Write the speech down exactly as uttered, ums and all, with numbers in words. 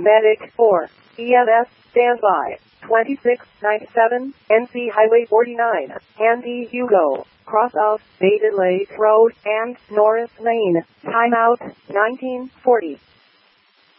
Medic four. E M S, standby. twenty-six ninety-seven, N C Highway forty-nine, Handy Hugo, cross of Beta Lake Road and Norris Lane. Timeout, nineteen forty.